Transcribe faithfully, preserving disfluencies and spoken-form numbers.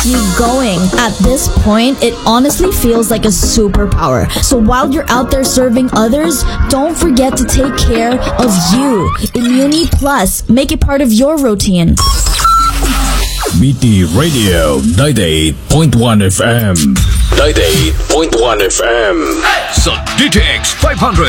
keeps you going. At this point, it honestly feels like a superpower. So while you're out there serving others, don't forget to take care of you. Immuni Plus, make it part of your routine. B T Radio ninety-eight point one F M. ninety-eight point one F M. Sa D T X five hundred,